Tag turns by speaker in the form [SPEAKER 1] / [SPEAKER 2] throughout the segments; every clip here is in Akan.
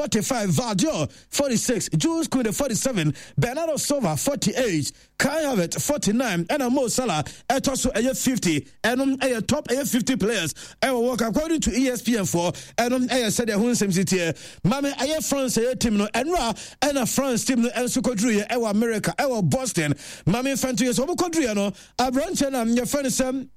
[SPEAKER 1] 45, Valdior 46, Jules Kunde 47, Bernardo Silva 48, Kai Havertz 49, and Mo Salah also 50, and top 50 players. I will work according to ESPN for and said the Hun City. Mame France team no and France team no Ensukodri America Boston. Mame Fantu yes Obukodri no Abranche your friend Sam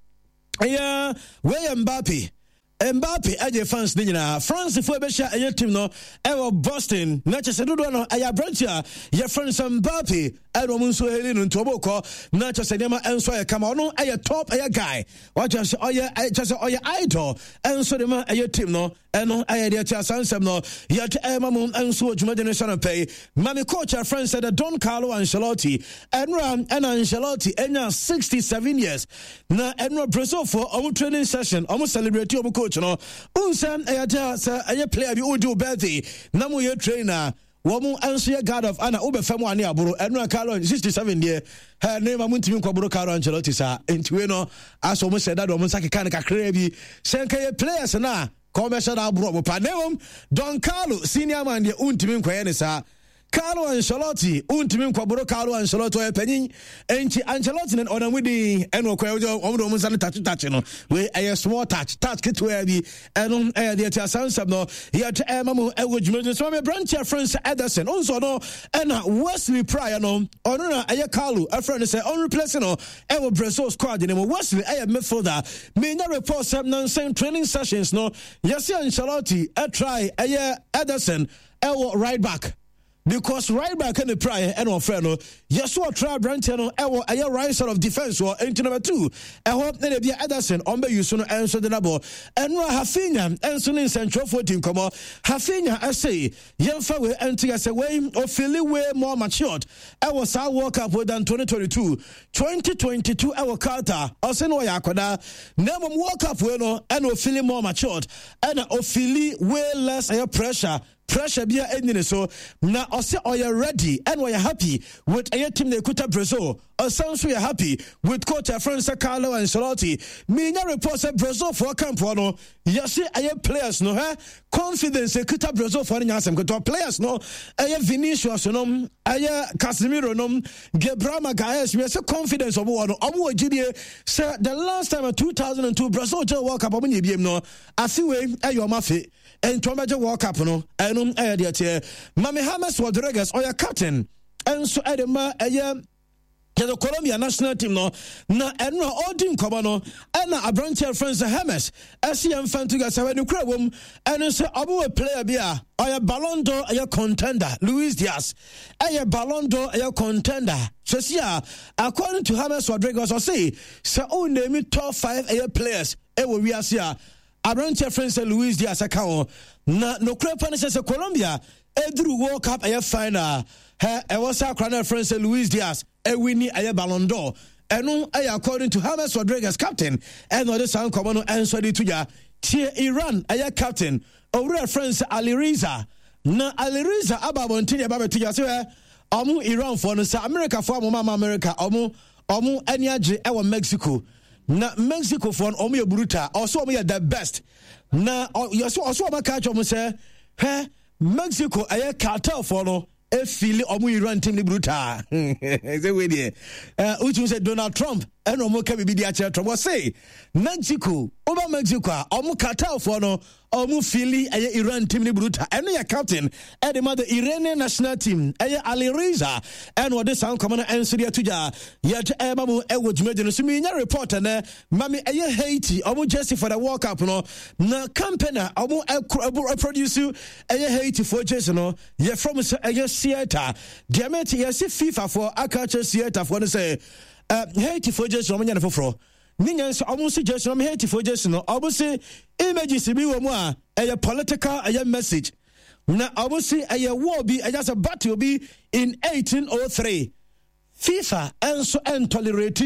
[SPEAKER 1] Mbappe aje fans ni nyina France fo be sha aye team no Boston na chese dodo no aya branchia ye friends Mbappe ero mun so heli no ntoboko na chese dem enso aye kama ono aye top aye guy wa chese oye idol enso dem aye team no eno aye de tia sansem no ye mamu enso djuma generation pay mami coach friends said Don Carlo Ancelotti and Ancelotti enya 67 years na eno Brazil for our training session almost celebrate your coach no unsan ayata sa aye player bi odi birthday na mo ye trainer womu answer God of Anna obefam ane aburo eno Carlo 67 there her name amuntimi kwaburo Carlo Ancelotti sa entiwe no aso mo said that o mo sakeka na kakra bi senka ye players na commercial aburo pa nemom Don Carlo senior man de untimi kwaye ne sa Carlo Ancelotti untimi kwaburo Carlo Ancelotti o penyin enchi Ancelotti nen onamudi eno kwayo omo mo san touch no we a small touch kit we bi eno de tia sansam no yet mamu ewojuma so me branch friends Ederson onso no ena Wesley Pryor no ono na aye Carlo a friend say on replace no ewo Brazil squad ne mo Wesley aye midfielder me na report some nonsense training sessions no yes Ancelotti try aye Ederson ewo right back because right back in the prior and on friend yes what try Brentano a right side of defense or into number 2 I hope that be Ederson on be use no answer the number and Rafinha and in central 14 come Rafinha I say yemfa we enter as a way or feeling way more matured I was our World Cup than 2022 our Carter also no yakoda name World Cup we no and feeling more matured and feeling way less pressure be any so na ose oya ready and we are happy with a team they could Brazil or sounds we are happy with coach France Carlo Ancelotti me na report say Brazil for camp no yes aye players no confidence e kuta Brazil for nyasem kuta players no aye Vinicius no aye Casemiro no Gabriel Magalhaes we say confidence obo no obo gidie say the last time in 2002 Brazil World Cup obo nyebiem no asiwe ayo mafe and Tomaja World Cup no enum ayadiate Mame James Rodriguez or your captain and so edema the Colombia national team no na enno odin komo no na abranche friends James SCM fan to get when you crewum and say obo player bia or Ballon d'Or a contender Luis Diaz a Ballon d'Or a contender so according to James Rodriguez or say name top 5 players we are here Abranche friends Luis Diaz account na no crepa say Colombia edru World Cup final was our crown friends Luis Diaz winni Ballon d'Or eno according to James Rodriguez captain and other sound common answer to ya Iran captain over friends Ali Reza na Ali Reza ababontini ababetuja say Iran for no America for mama America omu eniaje Mexico na Mexico for omo ye brutal also omo ye the best na also omo catch omo say Mexico cartel for no feel omo Iran team brutal say we there uchu say Donald Trump and omo ka be dia chere Trump say Mexico over Mexico omo cartel for no omo feel Iran team brutal and your captain and the mother Iranian national team Ali Reza and what this sound common answer to ja yet mamu ewojumedino so me nya reporter na mami Haiti omo jersey for the World Cup no na company omo produce Haiti for jersey no ye from Seattle diamete yes FIFA for agriculture Seattle for say Haiti for jersey omo nya foforo Ninyans almost suggest from Haiti for just no obviously images be one a political message. Now obviously a war be just a battle be in 1803. FIFA and tolerate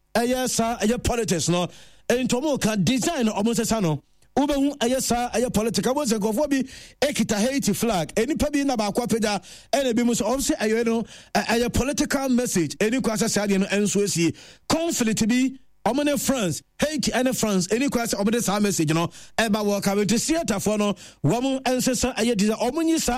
[SPEAKER 1] a politics no and Tomo can design almost a sano. Ubehu ayesa political was a go for be ekita Haiti flag any pabi na ba kwapeda and be must obviously a political message any kwasa sadian and so see conflict be Omane France, Haiti and France, any question of this message, Eba Walker to Seattle for no woman ancestor, I did a